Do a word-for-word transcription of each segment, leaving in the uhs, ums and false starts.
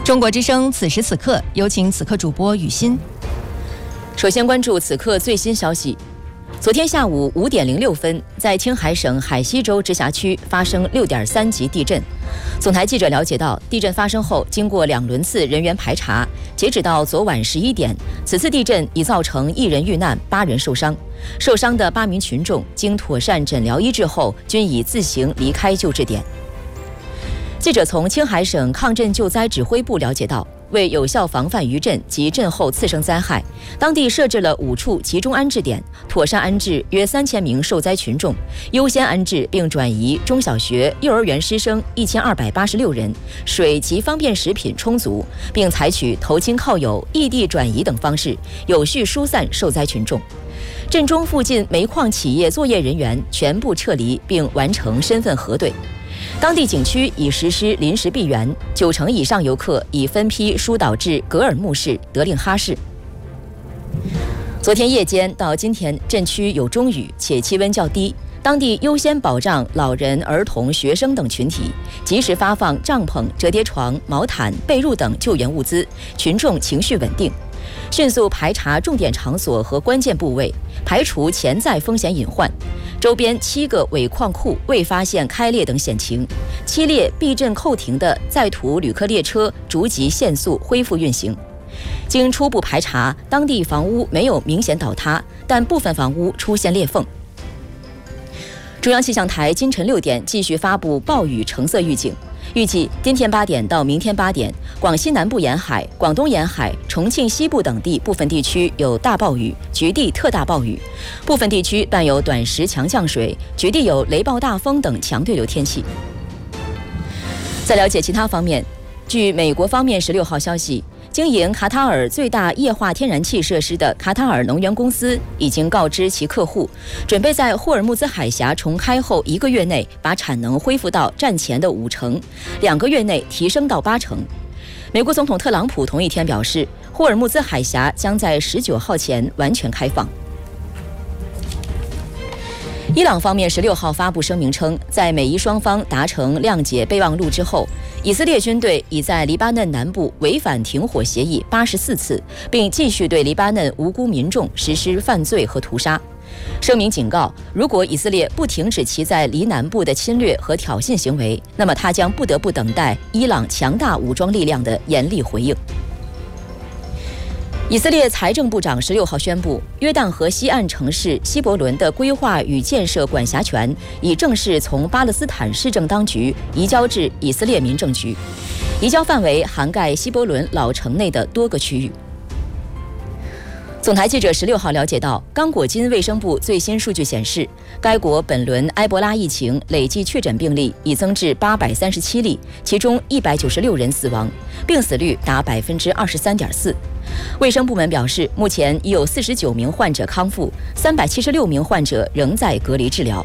中国之声此时此刻，有请此刻主播雨欣。 首先关注此刻最新消息。昨天下午五点零六分，在青海省海西州直辖区发生六点三级地震。总台记者了解到，地震发生后，经过两轮次人员排查，截止到昨晚十一点，此次地震已造成一人遇难，八人受伤。受伤的八名群众经妥善诊疗医治后，均已自行离开救治点。记者从青海省抗震救灾指挥部了解到，为有效防范余震及震后次生灾害，当地设置了五处集中安置点，妥善安置约三千名受灾群众，优先安置并转移中小学、幼儿园师生一千二百八十六人，水及方便食品充足，并采取投亲靠友、异地转移等方式，有序疏散受灾群众。震中附近煤矿企业作业人员全部撤离，并完成身份核对。当地景区已实施临时闭园，九成以上游客已分批疏导至格尔木市、德令哈市。昨天夜间到今天，震区有中雨，且气温较低，当地优先保障老人、儿童、学生等群体，及时发放帐篷、折叠床、毛毯、被褥等救援物资，群众情绪稳定。迅速排查重点场所和关键部位，排除潜在风险隐患。周边七个尾矿库未发现开裂等险情，七列避震扣停的在途旅客列车逐级限速恢复运行。经初步排查，当地房屋没有明显倒塌，但部分房屋出现裂缝。中央气象台今晨六点继续发布暴雨橙色预警，预计今天八点到明天八点，广西南部沿海、广东沿海、重庆西部等地部分地区有大暴雨，局地特大暴雨，部分地区伴有短时强降水，局地有雷暴大风等强对流天气。在了解其他方面，据美国方面十六号消息，经营卡塔尔最大液化天然气设施的卡塔尔能源公司已经告知其客户，准备在霍尔木兹海峡重开后一个月内把产能恢复到战前的五成，两个月内提升到八成。美国总统特朗普同一天表示，霍尔木兹海峡将在十九号前完全开放。伊朗方面十六号发布声明称，在美伊双方达成谅解备忘录之后，以色列军队已在黎巴嫩南部违反停火协议八十四次，并继续对黎巴嫩无辜民众实施犯罪和屠杀。声明警告，如果以色列不停止其在黎南部的侵略和挑衅行为，那么他将不得不等待伊朗强大武装力量的严厉回应。以色列财政部长十六号宣布，约旦河西岸城市希伯伦的规划与建设管辖权已正式从巴勒斯坦市政当局移交至以色列民政局，移交范围涵盖希伯伦老城内的多个区域。总台记者十六号了解到，刚果金卫生部最新数据显示，该国本轮埃博拉疫情累计确诊病例已增至八百三十七例，其中一百九十六人死亡，病死率达百分之二十三点四。卫生部门表示，目前已有四十九名患者康复，三百七十六名患者仍在隔离治疗。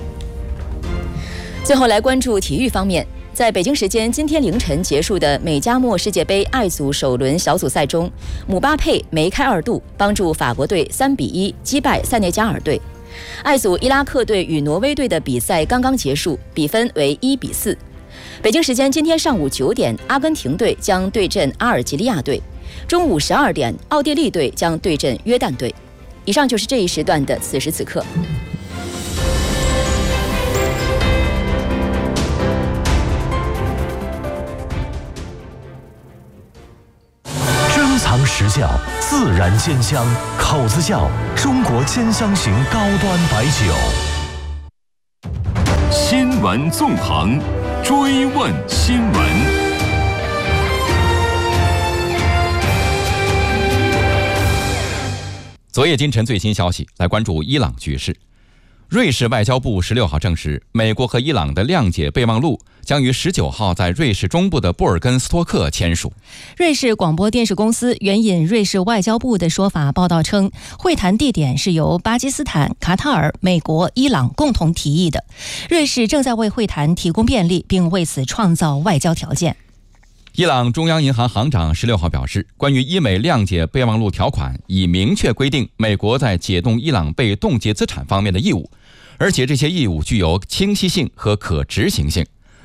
最后来关注体育方面。在北京时间今天凌晨结束的美加墨世界杯爱组首轮小组赛中，姆巴佩梅开二度，帮助法国队三比一击败塞内加尔队。爱组伊拉克队与挪威队的比赛刚刚结束，比分为一比四。北京时间今天上午九点，阿根廷队将对阵阿尔及利亚队；中午十二点，奥地利队将对阵约旦队。以上就是这一时段的此时此刻。 藏实窖，自然煎香，口子窖，中国煎香型高端白酒。 新闻纵横，追问新闻。 昨夜今晨最新消息，来关注伊朗局势。瑞士外交部十六号证实，美国和伊朗的谅解备忘录将于十九号在瑞士中部的布尔根斯托克签署。 瑞士广播电视公司援引瑞士外交部的说法报道称，会谈地点是由巴基斯坦、卡塔尔、美国、伊朗共同提议的。瑞士正在为会谈提供便利，并为此创造外交条件。 伊朗中央银行行长十六号表示，关于伊美谅解备忘录条款已明确规定美国在解冻伊朗被冻结资产方面的义务，而且这些义务具有清晰性和可执行性。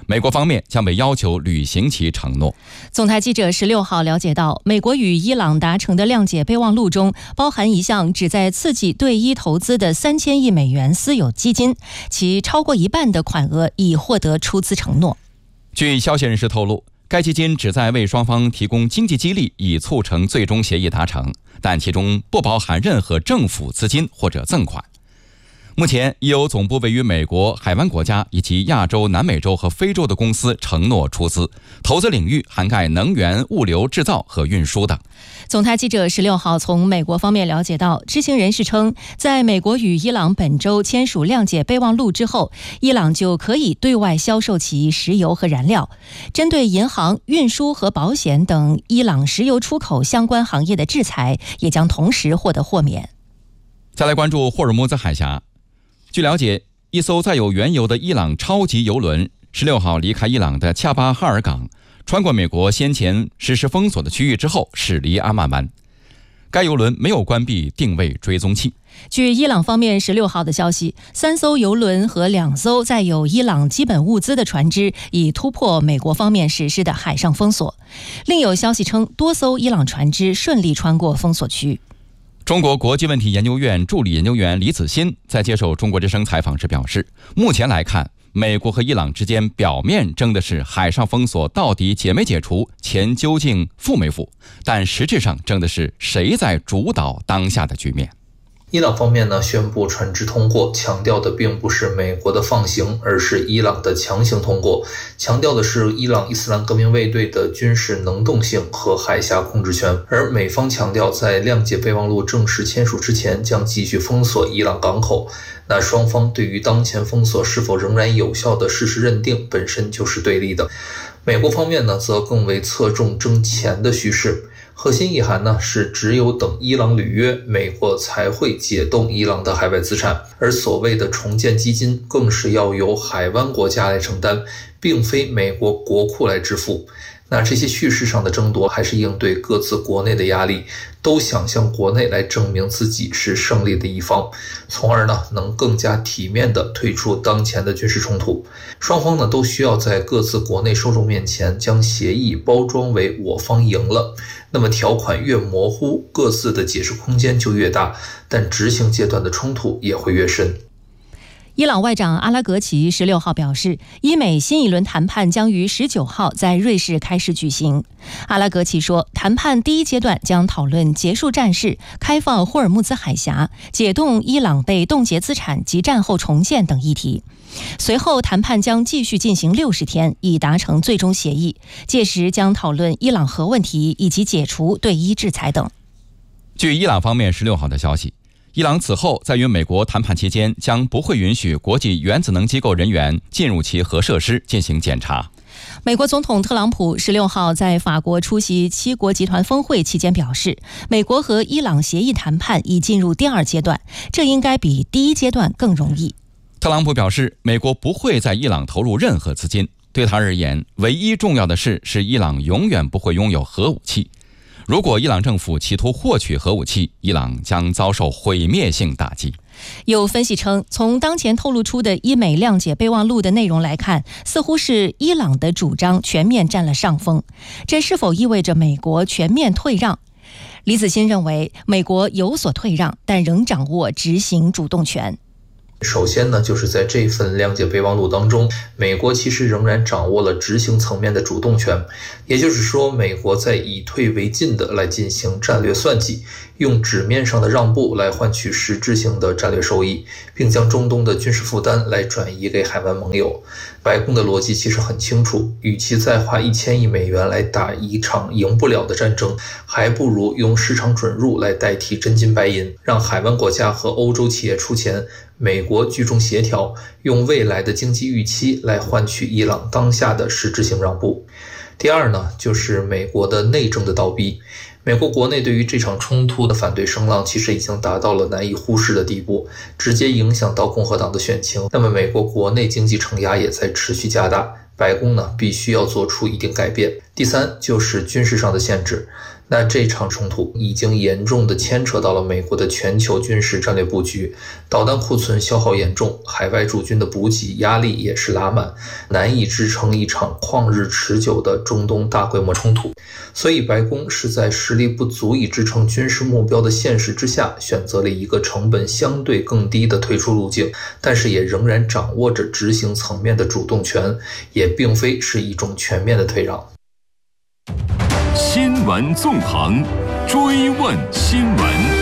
美国方面将被要求履行其承诺。 总台记者十六号了解到，美国与伊朗达成的谅解备忘录中包含一项旨在刺激对伊投资的三千亿美元私有基金，其超过一半的款额已获得出资承诺。 据消息人士透露，该基金旨在为双方提供经济激励，以促成最终协议达成，但其中不包含任何政府资金或者赠款。目前已有总部位于美国、海湾国家以及亚洲、南美洲和非洲的公司承诺出资，投资领域涵盖能源、物流、制造和运输等。 总台记者十六号从美国方面了解到，知情人士称，在美国与伊朗本周签署谅解备忘录之后，伊朗就可以对外销售其石油和燃料。针对银行、运输和保险等伊朗石油出口相关行业的制裁，也将同时获得豁免。 再来关注霍尔木兹海峡。据了解，一艘载有原油的伊朗超级油轮十六号离开伊朗的恰巴哈尔港，穿过美国先前实施封锁的区域之后驶离阿曼湾。该油轮没有关闭定位追踪器。 据伊朗方面十六号的消息，三艘油轮和两艘载有伊朗基本物资的船只已突破美国方面实施的海上封锁。另有消息称，多艘伊朗船只顺利穿过封锁区。 中国国际问题研究院助理研究员李子欣在接受中国之声采访时表示，目前来看，美国和伊朗之间表面争的是海上封锁到底解没解除，钱究竟付没付，但实质上争的是谁在主导当下的局面。 伊朗方面呢宣布船只通过，强调的并不是美国的放行，而是伊朗的强行通过，强调的是伊朗伊斯兰革命卫队的军事能动性和海峡控制权。而美方强调，在谅解备忘录正式签署之前，将继续封锁伊朗港口。那双方对于当前封锁是否仍然有效的事实认定本身就是对立的。美国方面呢则更为侧重争钱的叙事。核心意涵呢是，只有等伊朗履约，美国才会解冻伊朗的海外资产，而所谓的重建基金更是要由海湾国家来承担，并非美国国库来支付。那这些叙事上的争夺，还是应对各自国内的压力，都想向国内来证明自己是胜利的一方，从而呢能更加体面地退出当前的军事冲突。双方呢都需要在各自国内受众面前将协议包装为我方赢了，那么条款越模糊，各自的解释空间就越大，但执行阶段的冲突也会越深。 伊朗外长阿拉格齐十六号表示，伊美新一轮谈判将于十九号在瑞士开始举行。阿拉格齐说，谈判第一阶段将讨论结束战事、开放霍尔木兹海峡、解冻伊朗被冻结资产及战后重建等议题。随后谈判将继续进行六十天，以达成最终协议，届时将讨论伊朗核问题以及解除对伊制裁等。 据伊朗方面十六号的消息，伊朗此后在与美国谈判期间，将不会允许国际原子能机构人员进入其核设施进行检查。 美国总统特朗普十六号在法国出席七国集团峰会期间表示，美国和伊朗协议谈判已进入第二阶段，这应该比第一阶段更容易。 特朗普表示，美国不会在伊朗投入任何资金，对他而言，唯一重要的事是伊朗永远不会拥有核武器。如果伊朗政府企图获取核武器，伊朗将遭受毁灭性打击。 有分析称，从当前透露出的伊美谅解备忘录的内容来看，似乎是伊朗的主张全面占了上风。这是否意味着美国全面退让？李子欣认为，美国有所退让，但仍掌握执行主动权。 首先呢，就是在这份谅解备忘录当中，美国其实仍然掌握了执行层面的主动权，也就是说，美国在以退为进的来进行战略算计，用纸面上的让步来换取实质性的战略收益，并将中东的军事负担来转移给海湾盟友。白宫的逻辑其实很清楚，与其再花一千亿美元来打一场赢不了的战争，还不如用市场准入来代替真金白银，让海湾国家和欧洲企业出钱，美国居中协调，用未来的经济预期来换取伊朗当下的实质性让步。第二呢，就是美国的内政的倒逼。美国国内对于这场冲突的反对声浪其实已经达到了难以忽视的地步，直接影响到共和党的选情。那么美国国内经济承压也在持续加大，白宫呢必须要做出一定改变。第三就是军事上的限制。 那这场冲突已经严重地牵扯到了美国的全球军事战略布局，导弹库存消耗严重，海外驻军的补给压力也是拉满，难以支撑一场旷日持久的中东大规模冲突。所以白宫是在实力不足以支撑军事目标的现实之下，选择了一个成本相对更低的退出路径，但是也仍然掌握着执行层面的主动权，也并非是一种全面的退让。 新闻纵横，追问新闻。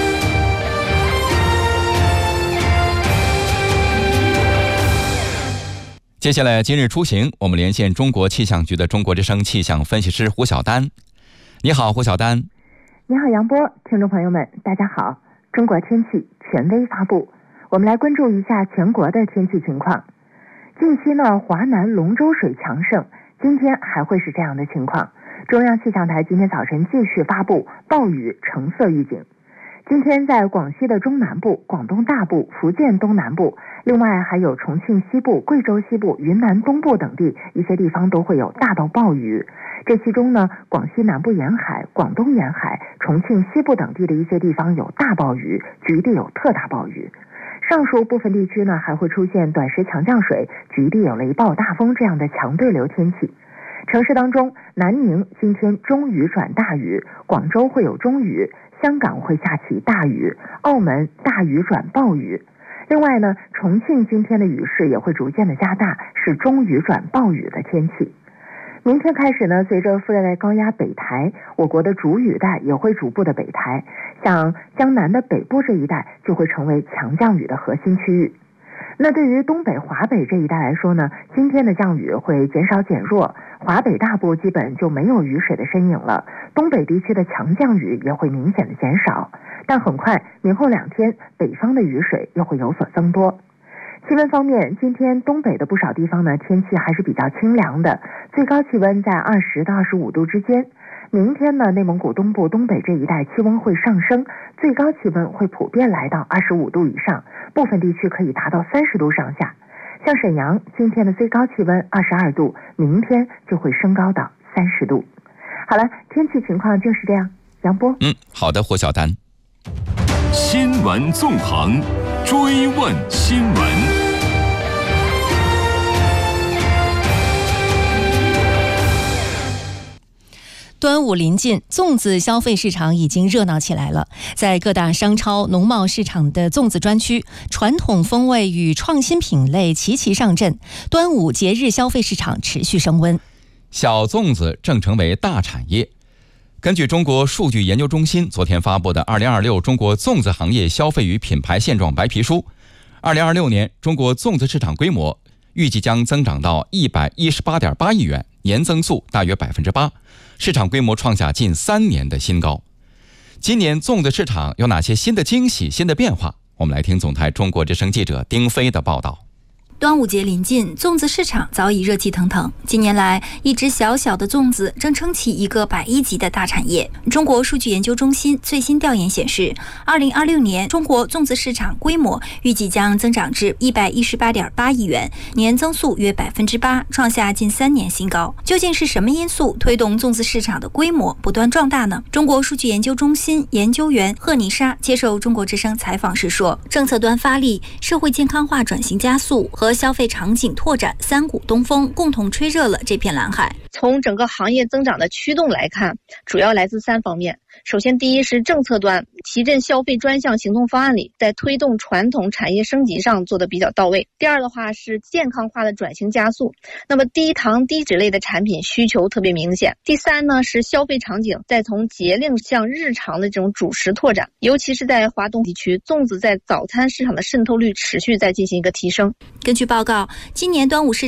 接下来今日出行，我们连线中国气象局的中国之声气象分析师胡晓丹。你好，胡晓丹。 你好，杨波，听众朋友们，大家好。中国天气权威发布，我们来关注一下全国的天气情况。近期呢，华南龙舟水强盛，今天还会是这样的情况。中央气象台今天早晨继续发布暴雨橙色预警。今天在广西的中南部、广东大部、福建东南部，另外还有重庆西部、贵州西部、云南东部等地一些地方都会有大到暴雨。这其中呢，广西南部沿海、广东沿海、重庆西部等地的一些地方有大暴雨，局地有特大暴雨。上述部分地区呢，还会出现短时强降水、局地有雷暴大风这样的强对流天气。城市当中，南宁今天中雨转大雨，广州会有中雨，香港会下起大雨，澳门大雨转暴雨。另外呢，重庆今天的雨势也会逐渐的加大，是中雨转暴雨的天气。明天开始呢，随着副热带高压北抬，我国的主雨带也会逐步的北抬，像江南的北部这一带就会成为强降雨的核心区域。那对于东北、华北这一带来说呢，今天的降雨会减少减弱，华北大部基本就没有雨水的身影了，东北地区的强降雨也会明显的减少，但很快明后两天北方的雨水又会有所增多。气温方面，今天东北的不少地方呢，天气还是比较清凉的，最高气温在二十到二十五度之间。明天呢，内蒙古东部、东北这一带气温会上升，最高气温会普遍来到二十五度以上，部分地区可以达到三十度上下。像沈阳今天的最高气温二十二度，明天就会升高到三十度。好了，天气情况就是这样。杨波， 嗯，好的，胡晓丹。 新闻纵横，追问新闻。 端午临近，粽子消费市场已经热闹起来了。在各大商超、农贸市场的粽子专区，传统风味与创新品类齐齐上阵，端午节日消费市场持续升温。 小粽子正成为大产业。根据中国数据研究中心昨天发布的《二零二六中国粽子行业消费与品牌现状白皮书》，二零二六年中国粽子市场规模预计将增长到一百一十八点八亿元，年增速大约百分之八，市场规模创下近三年的新高。今年粽子市场有哪些新的惊喜、新的变化？我们来听总台中国之声记者丁飞的报道。 端午节临近，粽子市场早已热气腾腾。近年来，一只小小的粽子正撑起一个百亿级的大产业。中国数据研究中心最新调研显示，二零二六年中国粽子市场规模预计将增长至一百一十八点八亿元，年增速约百分之八，创下近三年新高。究竟是什么因素推动粽子市场的规模不断壮大呢？中国数据研究中心研究员贺妮莎接受中国之声采访时说，政策端发力，社会健康化转型加速和和消费场景拓展三股东风共同吹热了这片蓝海。 从整个行业增长的驱动来看，主要来自三方面。首先，第一是政策端，提振消费专项行动方案里，在推动传统产业升级上做得比较到位。第二的话是健康化的转型加速，那么低糖低脂类的产品需求特别明显。第三呢是消费场景在从节令向日常的这种主食拓展，尤其是在华东地区，粽子在早餐市场的渗透率持续在进行一个提升。 根据报告，今年端午市